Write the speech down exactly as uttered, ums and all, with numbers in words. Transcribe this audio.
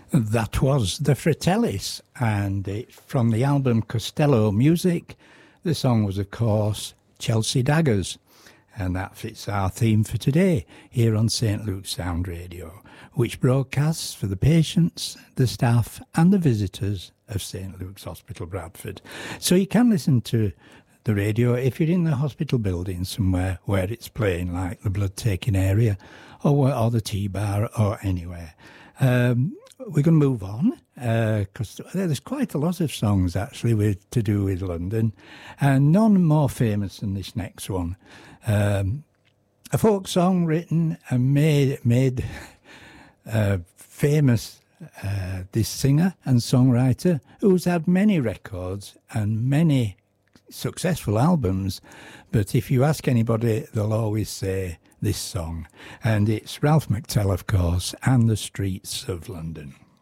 That was the Fratellis, and it, from the album Costello Music, the song was, of course, Chelsea Daggers, and that fits our theme for today here on Saint Luke's Sound Radio, which broadcasts for the patients, the staff and the visitors of Saint Luke's Hospital, Bradford. So you can listen to the radio if you're in the hospital building somewhere where it's playing, like the blood-taking area or, or the T-bar or anywhere. Um, we're going to move on because uh, there's quite a lot of songs actually with to do with London, and none more famous than this next one. Um, a folk song written and made made uh, famous uh, this singer and songwriter who's had many records and many successful albums, but if you ask anybody, they'll always say this song, and it's Ralph McTell, of course, and the Streets of London.